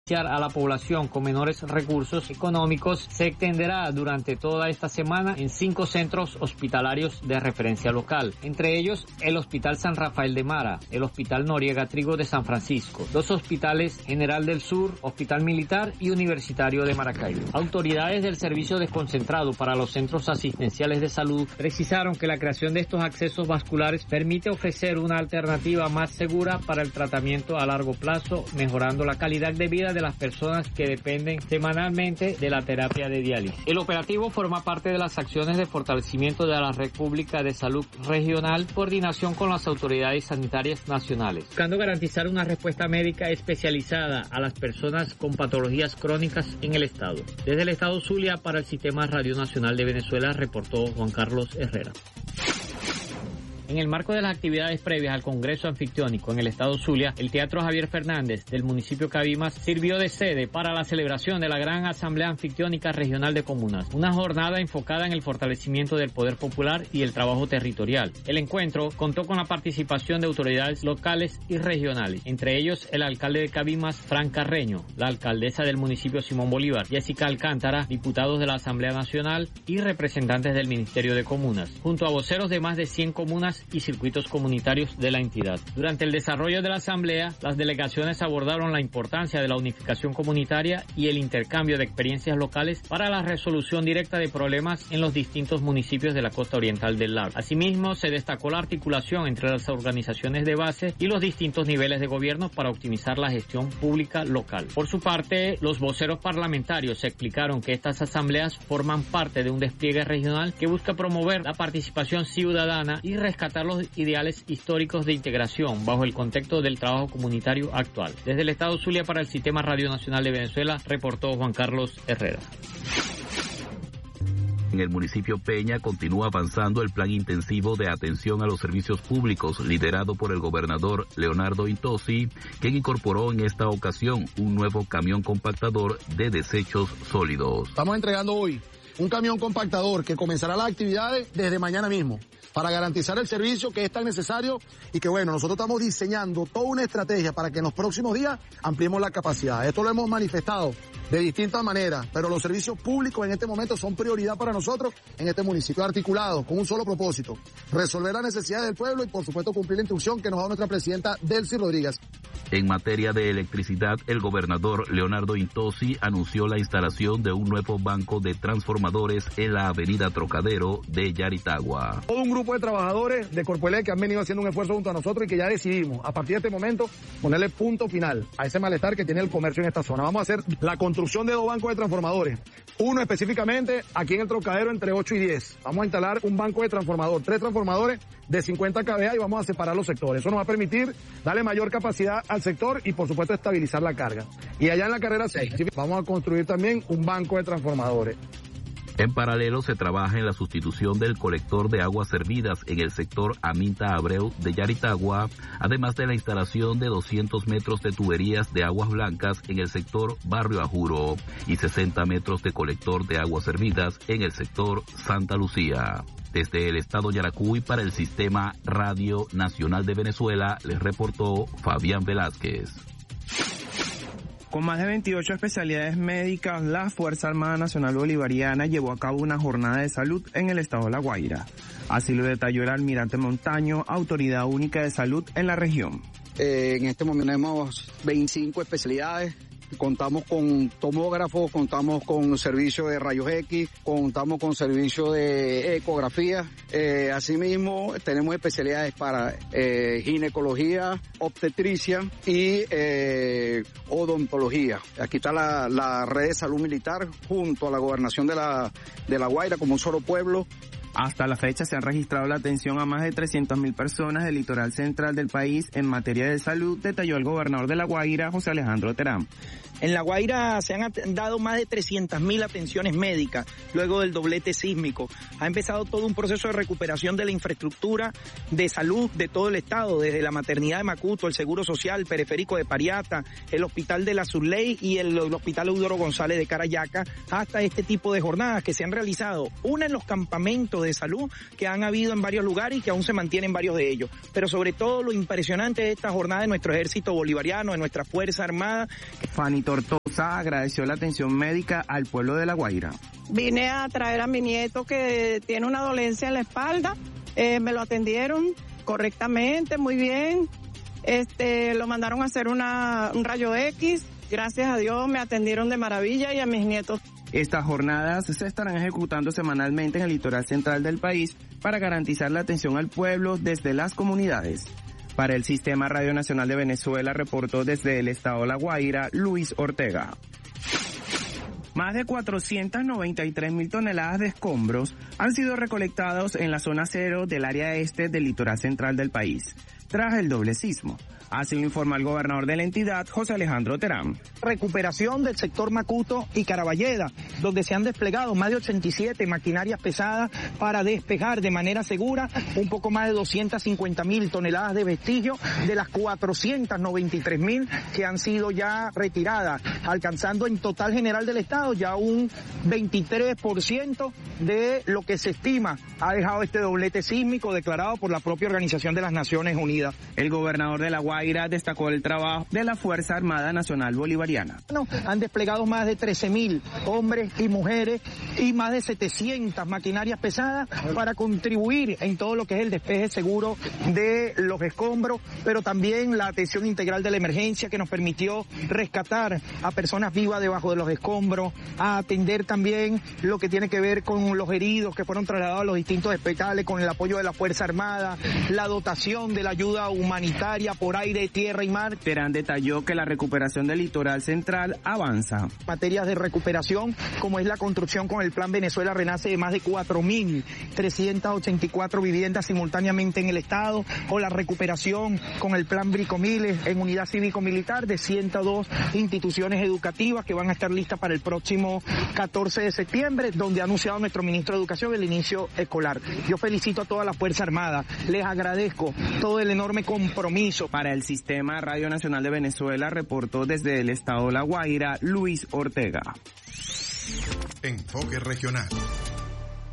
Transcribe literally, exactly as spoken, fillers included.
beneficiar a la población con menores recursos económicos se extenderá durante toda esta semana en cinco centros hospitalarios de referencia local, entre ellos el Hospital San Rafael de Mara, el Hospital Noriega Trigo de San Francisco, dos hospitales General del Sur, Hospital Militar y Universitario de Maracaibo. Autoridades del Servicio Desconcentrado para los Centros Asistenciales de Salud precisaron que la creación de estos accesos vasculares permite ofrecer una alternativa más segura para el tratamiento a largo plazo, mejorando la calidad de vida de las personas que dependen semanalmente de la terapia de diálisis. El operativo forma parte de las acciones de fortalecimiento de la Red Pública de Salud Regional, coordinación con las autoridades sanitarias nacionales, buscando garantizar una respuesta médica especializada a las personas con patologías crónicas en el estado. Desde el estado Zulia para el Sistema Radio Nacional de Venezuela reportó Juan Carlos Herrera. En el marco de las actividades previas al Congreso Anfictiónico en el estado Zulia, el Teatro Javier Fernández del municipio Cabimas sirvió de sede para la celebración de la Gran Asamblea Anfictiónica Regional de Comunas, una jornada enfocada en el fortalecimiento del poder popular y el trabajo territorial. El encuentro contó con la participación de autoridades locales y regionales, entre ellos el alcalde de Cabimas, Fran Carreño, la alcaldesa del municipio Simón Bolívar, Jessica Alcántara, diputados de la Asamblea Nacional y representantes del Ministerio de Comunas, junto a voceros de más de cien comunas y circuitos comunitarios de la entidad. Durante el desarrollo de la asamblea, las delegaciones abordaron la importancia de la unificación comunitaria y el intercambio de experiencias locales para la resolución directa de problemas en los distintos municipios de la costa oriental del lago. Asimismo, se destacó la articulación entre las organizaciones de base y los distintos niveles de gobierno para optimizar la gestión pública local. Por su parte, los voceros parlamentarios explicaron que estas asambleas forman parte de un despliegue regional que busca promover la participación ciudadana y rescatar los ideales históricos de integración bajo el contexto del trabajo comunitario actual. Desde el estado Zulia para el Sistema Radio Nacional de Venezuela reportó Juan Carlos Herrera. En el municipio Peña continúa avanzando el plan intensivo de atención a los servicios públicos liderado por el gobernador Leonardo Intosi, quien incorporó en esta ocasión un nuevo camión compactador de desechos sólidos. Estamos entregando hoy un camión compactador que comenzará las actividades desde mañana mismo, para garantizar el servicio que es tan necesario y que bueno, nosotros estamos diseñando toda una estrategia para que en los próximos días ampliemos la capacidad. Esto lo hemos manifestado de distintas maneras, pero los servicios públicos en este momento son prioridad para nosotros en este municipio, articulado con un solo propósito: resolver las necesidades del pueblo y por supuesto cumplir la instrucción que nos da nuestra presidenta Delcy Rodríguez. En materia de electricidad, el gobernador Leonardo Intosi anunció la instalación de un nuevo banco de transformadores en la avenida Trocadero de Yaritagua. Todo un grupo de trabajadores de Corpoelec que han venido haciendo un esfuerzo junto a nosotros y que ya decidimos, a partir de este momento, ponerle punto final a ese malestar que tiene el comercio en esta zona. Vamos a hacer la construcción de dos bancos de transformadores. Uno específicamente aquí en el Trocadero entre ocho y diez. Vamos a instalar un banco de transformador, tres transformadores de cincuenta kilovoltios y vamos a separar los sectores. Eso nos va a permitir darle mayor capacidad al sector y por supuesto estabilizar la carga. Y allá en la carrera seis vamos a construir también un banco de transformadores. En paralelo se trabaja en la sustitución del colector de aguas servidas en el sector Aminta Abreu de Yaritagua, además de la instalación de doscientos metros de tuberías de aguas blancas en el sector Barrio Ajuro y sesenta metros de colector de aguas servidas en el sector Santa Lucía. Desde el estado Yaracuy para el Sistema Radio Nacional de Venezuela les reportó Fabián Velázquez. Con más de veintiocho especialidades médicas, la Fuerza Armada Nacional Bolivariana llevó a cabo una jornada de salud en el estado de La Guaira. Así lo detalló el almirante Montaño, autoridad única de salud en la región. Eh, en este momento tenemos veinticinco especialidades. Contamos con tomógrafos, contamos con servicio de rayos X, contamos con servicio de ecografía. Eh, asimismo, tenemos especialidades para eh, ginecología, obstetricia y eh, odontología. Aquí está la, la red de salud militar junto a la gobernación de la, de La Guaira como un solo pueblo. Hasta la fecha se han registrado la atención a más de trescientas mil personas del litoral central del país en materia de salud, detalló el gobernador de La Guaira, José Alejandro Terán. En La Guaira se han dado más de trescientas mil atenciones médicas luego del doblete sísmico. Ha empezado todo un proceso de recuperación de la infraestructura de salud de todo el estado, desde la maternidad de Macuto, el Seguro Social, el Periférico de Pariata, el Hospital de la Surley y el, el Hospital Eudoro González de Carayaca, hasta este tipo de jornadas que se han realizado. Una en los campamentos de salud que han habido en varios lugares y que aún se mantienen varios de ellos. Pero sobre todo lo impresionante de esta jornada de nuestro ejército bolivariano, de nuestra Fuerza Armada. Fanny Tortosa agradeció la atención médica al pueblo de La Guaira. Vine a traer a mi nieto que tiene una dolencia en la espalda, eh, me lo atendieron correctamente, muy bien, este, lo mandaron a hacer una, un rayo X, gracias a Dios me atendieron de maravilla y a mis nietos. Estas jornadas se estarán ejecutando semanalmente en el litoral central del país para garantizar la atención al pueblo desde las comunidades. Para el Sistema Radio Nacional de Venezuela reportó desde el estado La Guaira, Luis Ortega. Más de cuatrocientas noventa y tres mil toneladas de escombros han sido recolectados en la zona cero del área este del litoral central del país, tras el doble sismo. Así lo informa el gobernador de la entidad, José Alejandro Terán. Recuperación del sector Macuto y Caraballeda, donde se han desplegado más de ochenta y siete maquinarias pesadas para despejar de manera segura un poco más de doscientas cincuenta mil toneladas de vestigios de las cuatrocientas noventa y tres mil que han sido ya retiradas, alcanzando en total general del estado ya un veintitrés por ciento de lo que se estima ha dejado este doblete sísmico declarado por la propia Organización de las Naciones Unidas. El gobernador de La Guaira destacó el trabajo de la Fuerza Armada Nacional Bolivariana. Han desplegado más de trece mil hombres y mujeres y más de setecientas maquinarias pesadas para contribuir en todo lo que es el despeje seguro de los escombros, pero también la atención integral de la emergencia que nos permitió rescatar a personas vivas debajo de los escombros, a atender también lo que tiene que ver con los heridos que fueron trasladados a los distintos hospitales con el apoyo de la Fuerza Armada, la dotación de la ayuda humanitaria por aire, tierra y mar. Terán detalló que la recuperación del litoral central avanza. Materias de recuperación, como es la construcción con el Plan Venezuela Renace de más de cuatro mil trescientas ochenta y cuatro viviendas simultáneamente en el estado, o la recuperación con el Plan Bricomiles en unidad cívico-militar de ciento dos instituciones educativas que van a estar listas para el próximo catorce de septiembre, donde ha anunciado nuestro ministro de Educación el inicio escolar. Yo felicito a toda la Fuerza Armada, les agradezco todo el enorme compromiso. Para el Sistema Radio Nacional de Venezuela reportó desde el estado La Guaira, Luis Ortega. Enfoque Regional.